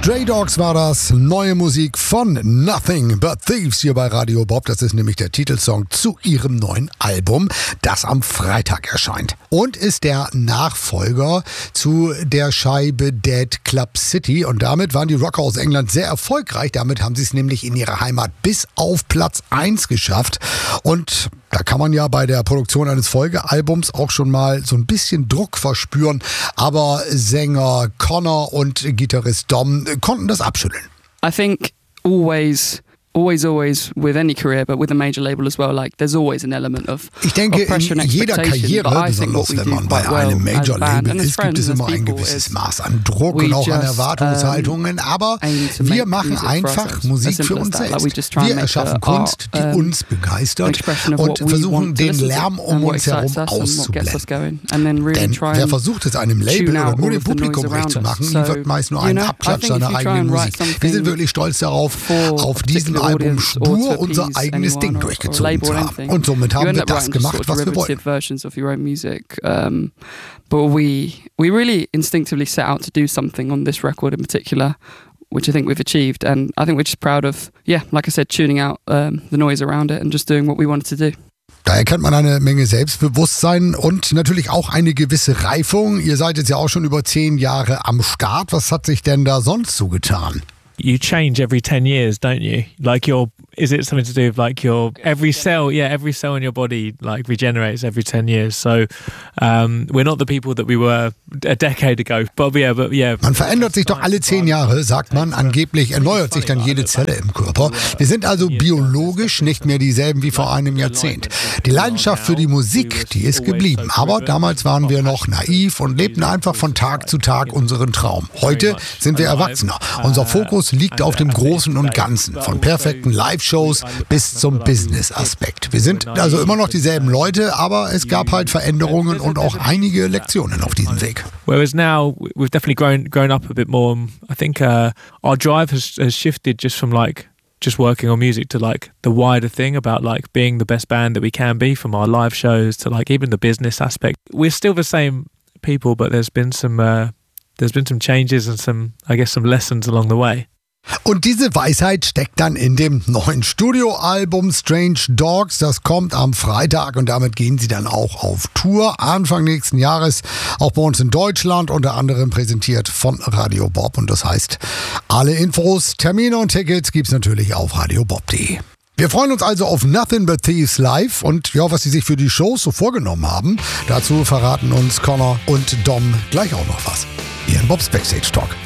Stray Dogs war das, neue Musik von Nothing But Thieves hier bei Radio Bob. Das ist nämlich der Titelsong zu ihrem neuen Album, das am Freitag erscheint. Und ist der Nachfolger zu der Scheibe Dead Club City. Und damit waren die Rocker aus England sehr erfolgreich. Damit haben sie es nämlich in ihrer Heimat bis auf Platz 1 geschafft. Und da kann man ja bei der Produktion eines Folgealbums auch schon mal so ein bisschen Druck verspüren. Aber Sänger Connor und Gitarrist Dom konnten das abschütteln. I think always with any career, but with a major label as well, like there's always an element of Ich denke, in jeder Karriere, besonders wenn man bei einem Major Label ist, gibt es immer ein gewisses Maß an Druck und auch an Erwartungshaltungen, aber wir machen einfach Musik für uns selbst. Wir erschaffen Kunst, die uns begeistert und versuchen, den Lärm um uns herum auszublenden. Denn wer versucht es einem Label oder nur dem Publikum recht zu machen, wird meist nur ein Abklatsch seiner eigenen Musik. Wir sind wirklich stolz darauf, auf diesem Album stur unser eigenes Ding durchgezogen zu haben. Und somit haben wir das gemacht, was wir wollten. But we really instinctively set out to do something on this record in particular, which I think we've achieved. And I think we're just proud of, like I said, tuning out the noise around it and just doing what we wanted to do. Da erkennt man eine Menge Selbstbewusstsein und natürlich auch eine gewisse Reifung. Ihr seid jetzt ja auch schon über 10 Jahre am Start. Was hat sich denn da sonst so getan? You change every 10 years, don't you? Like is it something to do with like every cell in your body like regenerates every 10 years. So we're not the people that we were a decade ago. But yeah. Man verändert sich doch alle 10 Jahre, sagt man. Angeblich erneuert sich dann jede Zelle im Körper. Wir sind also biologisch nicht mehr dieselben wie vor einem Jahrzehnt. Die Leidenschaft für die Musik, die ist geblieben. Aber damals waren wir noch naiv und lebten einfach von Tag zu Tag unseren Traum. Heute sind wir Erwachsener. Unser Fokus liegt auf dem Großen und Ganzen, von perfekten Live-Shows bis zum Business-Aspekt. Wir sind also immer noch dieselben Leute, aber es gab halt Veränderungen und auch einige Lektionen auf diesem Weg. Whereas now we've definitely grown up a bit more. I think our drive has shifted just from like just working on music to like the wider thing about like being the best band that we can be, from our live shows to like even the business aspect. We're still the same people, but there's been some changes and some lessons along the way. Und diese Weisheit steckt dann in dem neuen Studioalbum Strange Dogs. Das kommt am Freitag und damit gehen sie dann auch auf Tour Anfang nächsten Jahres. Auch bei uns in Deutschland, unter anderem präsentiert von Radio Bob. Und das heißt, alle Infos, Termine und Tickets gibt's natürlich auf radiobob.de. Wir freuen uns also auf Nothing But Thieves live und ja, was sie sich für die Shows so vorgenommen haben. Dazu verraten uns Connor und Dom gleich auch noch was. Hier in Bobs Backstage Talk.